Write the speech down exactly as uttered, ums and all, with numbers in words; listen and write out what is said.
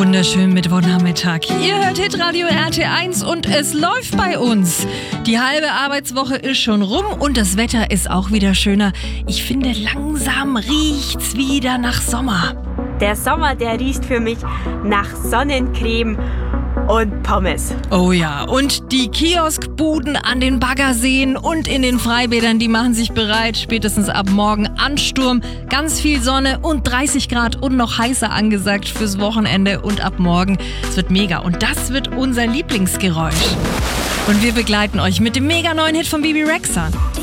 wunderschönen Mittwochnachmittag. Ihr hört Hitradio R T eins und es läuft bei uns. Die halbe Arbeitswoche ist schon rum und das Wetter ist auch wieder schöner. Ich finde, langsam riecht's wieder nach Sommer. Der Sommer, der riecht für mich nach Sonnencreme und Pommes. Oh ja, und die Kioskbuden an den Baggerseen und in den Freibädern, die machen sich bereit. Spätestens ab morgen Ansturm, ganz viel Sonne und dreißig Grad und noch heißer angesagt fürs Wochenende und ab morgen. Es wird mega und das wird unser Lieblingsgeräusch. Und wir begleiten euch mit dem mega neuen Hit von Bebe Rexha.